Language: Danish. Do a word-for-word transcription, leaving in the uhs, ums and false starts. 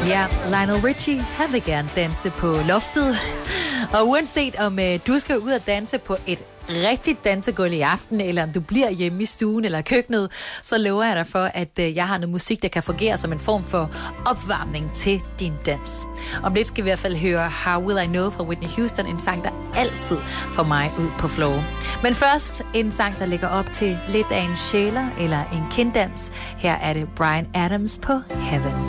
Ja, Lionel Richie, han vil gerne danse på loftet. Og uanset om øh, du skal ud og danse på et rigtigt dansegulv i aften, eller om du bliver hjemme i stuen eller køkkenet, så lover jeg dig for, at øh, jeg har noget musik, der kan fungere som en form for opvarmning til din dans. Om lidt skal vi i hvert fald høre How Will I Know fra Whitney Houston, en sang, der altid får mig ud på floor. Men først en sang, der ligger op til lidt af en sjæler eller en kinddans. Her er det Bryan Adams på Heaven.